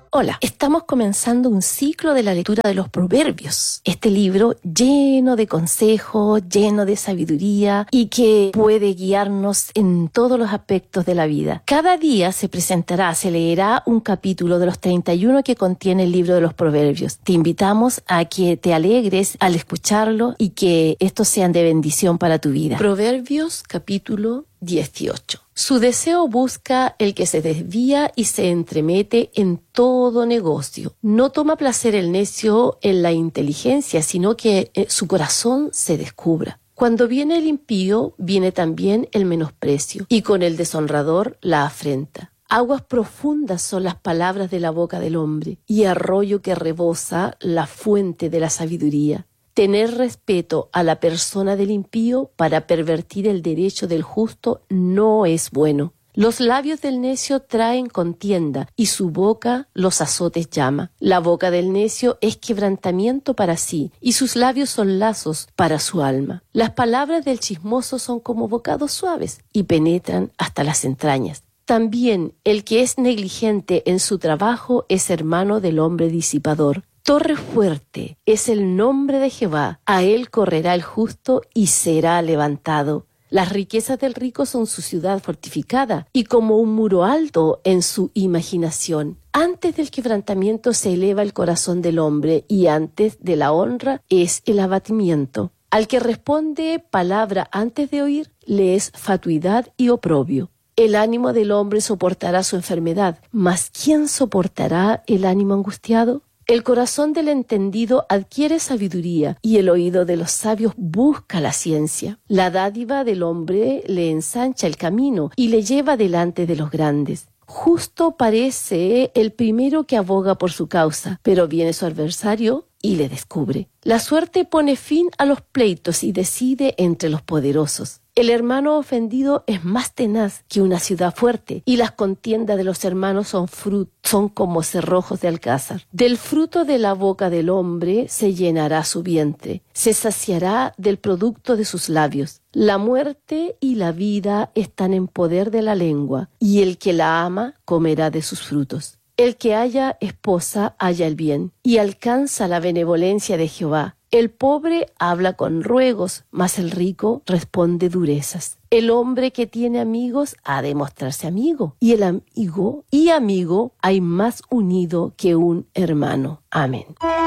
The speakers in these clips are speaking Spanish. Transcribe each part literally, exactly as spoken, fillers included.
Hola, estamos comenzando un ciclo de la lectura de los Proverbios. Este libro lleno de consejos, lleno de sabiduría y que puede guiarnos en todos los aspectos de la vida. Cada día se presentará, se leerá un capítulo de los treinta y uno que contiene el libro de los Proverbios. Te invitamos a que te alegres al escucharlo y que estos sean de bendición para tu vida. Proverbios capítulo dieciocho. Su deseo busca el que se desvía y se entremete en todo negocio. No toma placer el necio en la inteligencia, sino que eh, su corazón se descubra. Cuando viene el impío, viene también el menosprecio, y con el deshonrador la afrenta. Aguas profundas son las palabras de la boca del hombre, y arroyo que rebosa la fuente de la sabiduría. Tener respeto a la persona del impío para pervertir el derecho del justo no es bueno. Los labios del necio traen contienda y su boca los azotes llama. La boca del necio es quebrantamiento para sí y sus labios son lazos para su alma. Las palabras del chismoso son como bocados suaves y penetran hasta las entrañas. También el que es negligente en su trabajo es hermano del hombre disipador. Torre fuerte es el nombre de Jehová, a él correrá el justo y será levantado. Las riquezas del rico son su ciudad fortificada y como un muro alto en su imaginación. Antes del quebrantamiento se eleva el corazón del hombre y antes de la honra es el abatimiento. Al que responde palabra antes de oír, le es fatuidad y oprobio. El ánimo del hombre soportará su enfermedad, mas ¿quién soportará el ánimo angustiado? El corazón del entendido adquiere sabiduría y el oído de los sabios busca la ciencia. La dádiva del hombre le ensancha el camino y le lleva delante de los grandes. Justo parece el primero que aboga por su causa, pero viene su adversario y le descubre. La suerte pone fin a los pleitos y decide entre los poderosos. El hermano ofendido es más tenaz que una ciudad fuerte, y las contiendas de los hermanos son, frut- son como cerrojos de alcázar. Del fruto de la boca del hombre se llenará su vientre, se saciará del producto de sus labios. La muerte y la vida están en poder de la lengua, y el que la ama comerá de sus frutos. El que haya esposa halla el bien, y alcanza la benevolencia de Jehová. El pobre habla con ruegos, mas el rico responde durezas. El hombre que tiene amigos ha de mostrarse amigo, y el amigo y amigo hay más unido que un hermano. Amén.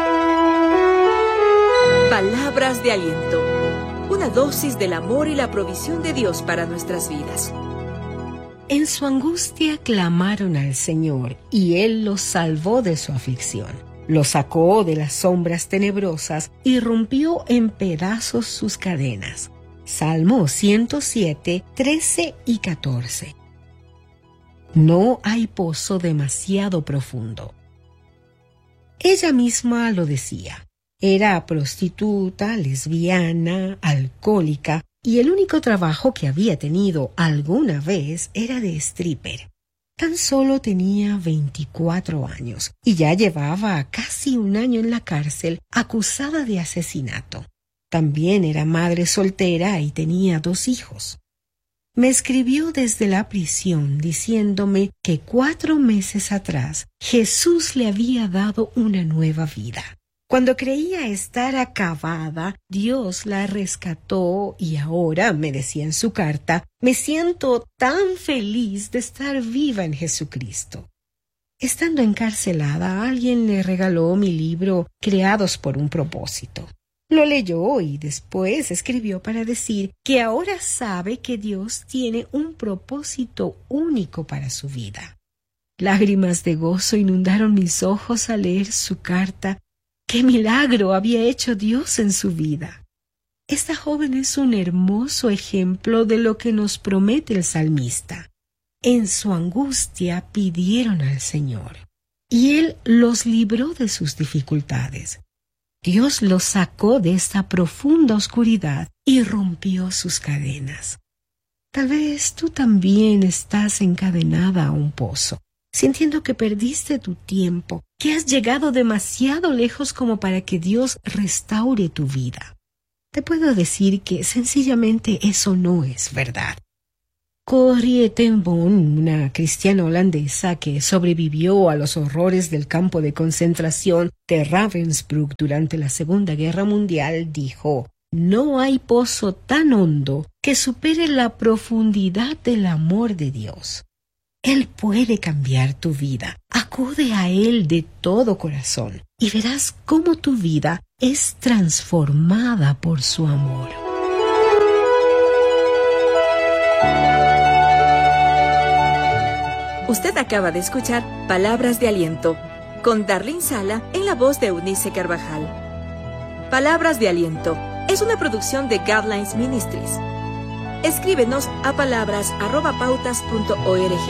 Palabras de aliento. Una dosis del amor y la provisión de Dios para nuestras vidas. En su angustia clamaron al Señor, y Él los salvó de su aflicción. Los sacó de las sombras tenebrosas y rompió en pedazos sus cadenas. Salmo ciento siete, trece y catorce. No hay pozo demasiado profundo. Ella misma lo decía. Era prostituta, lesbiana, alcohólica, y el único trabajo que había tenido alguna vez era de stripper. Tan solo tenía veinticuatro años y ya llevaba casi un año en la cárcel acusada de asesinato. También era madre soltera y tenía dos hijos. Me escribió desde la prisión diciéndome que cuatro meses atrás Jesús le había dado una nueva vida. Cuando creía estar acabada, Dios la rescató y ahora, me decía en su carta, me siento tan feliz de estar viva en Jesucristo. Estando encarcelada, alguien le regaló mi libro Creados por un propósito. Lo leyó y después escribió para decir que ahora sabe que Dios tiene un propósito único para su vida. Lágrimas de gozo inundaron mis ojos al leer su carta. ¡Qué milagro había hecho Dios en su vida! Esta joven es un hermoso ejemplo de lo que nos promete el salmista. En su angustia pidieron al Señor, y Él los libró de sus dificultades. Dios los sacó de esta profunda oscuridad y rompió sus cadenas. Tal vez tú también estás encadenada a un pozo, sintiendo que perdiste tu tiempo, que has llegado demasiado lejos como para que Dios restaure tu vida. Te puedo decir que sencillamente eso no es verdad. Corrie ten Boom, una cristiana holandesa que sobrevivió a los horrores del campo de concentración de Ravensbrück durante la Segunda Guerra Mundial, dijo: «No hay pozo tan hondo que supere la profundidad del amor de Dios. Él puede cambiar tu vida. Acude a Él de todo corazón y verás cómo tu vida es transformada por su amor». Usted acaba de escuchar Palabras de Aliento, con Darlene Sala en la voz de Eunice Carvajal. Palabras de Aliento es una producción de Guidelines Ministries. Escríbenos a palabras arroba pautas punto org.